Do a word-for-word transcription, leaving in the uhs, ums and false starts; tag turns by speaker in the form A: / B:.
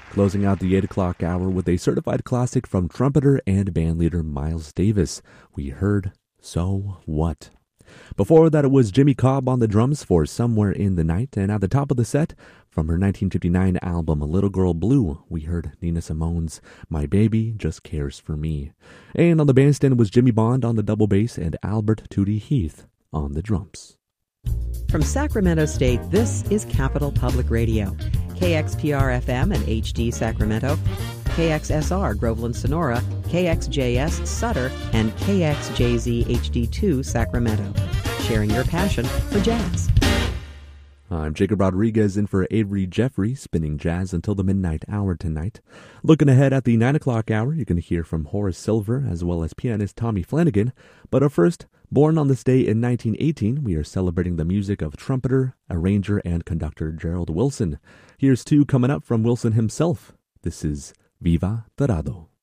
A: Closing out the eight o'clock hour with a certified classic from trumpeter and bandleader Miles Davis. We heard So What. Before that, it was Jimmy Cobb on the drums for Somewhere in the Night, and at the top of the set, from her nineteen fifty-nine album Little Girl Blue, we heard Nina Simone's My Baby Just Cares for Me. And on the bandstand was Jimmy Bond on the double bass and Albert Tootie Heath on the drums.
B: From Sacramento State, this is Capital Public Radio, K X P R F M and H D Sacramento, K X S R Groveland Sonora, K X J S Sutter, and K X J Z H D two Sacramento. Sharing your passion for jazz.
A: I'm Jacob Rodriguez in for Avery Jeffrey, spinning jazz until the midnight hour tonight. Looking ahead at the nine o'clock hour, you can hear from Horace Silver as well as pianist Tommy Flanagan. But up first, born on this day in nineteen eighteen, we are celebrating the music of trumpeter, arranger, and conductor Gerald Wilson. Here's two coming up from Wilson himself. This is Viva Dorado.